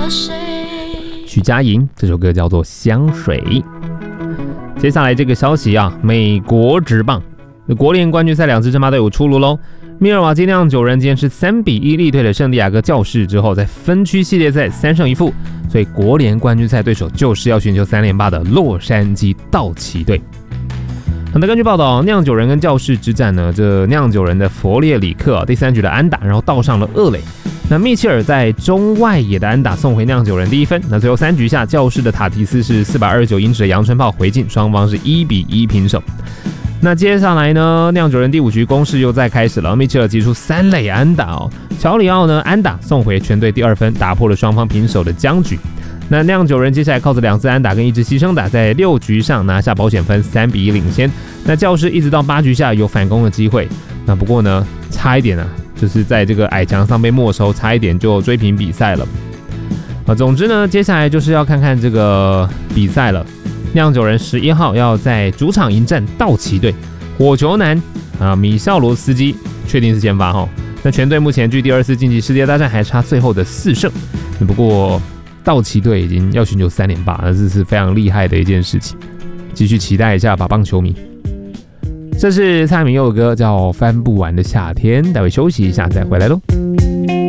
许佳莹这首歌叫做《香水》。接下来这个消息啊，美国职棒国联冠军赛2支争霸队伍出炉喽。密尔瓦基酿酒人今天是3-1力退了圣地亚哥教士之后，在分区系列赛3胜1负，所以国联冠军赛对手就是要寻求3连霸的洛杉矶道奇队。那根据报道，酿酒人跟教士之战呢，这酿酒人的佛列里克第3局的安打，然后盗上了2垒。那密切尔在中外野的安打送回酿酒人第1分。那最后3局下，教士的塔提斯是429英尺的阳春炮回敬，双方是1-1平手。那接下来呢，酿酒人第5局攻势又再开始了，密切尔击出3垒安打哦，乔里奥呢安打送回全队第2分，打破了双方平手的僵局。那酿酒人接下来靠着2次安打跟1支牺牲打，在6局上拿下保险分，3-1领先。那教士一直到8局下有反攻的机会，那不过呢，差一点啊，就是在这个矮墙上被没收，差一点就追平比赛了。总之呢，接下来就是要看看这个比赛了。酿酒人11号要在主场迎战道奇队，火球男米绍罗斯基确定是先发哈。那全队目前距第2次晋级世界大战还差最后的4胜，不过道奇队已经要寻求3连霸，这是非常厉害的一件事情，继续期待一下吧，棒球迷。这是蔡明佑的歌，叫《翻不完的夏天》，待会休息一下再回来喽。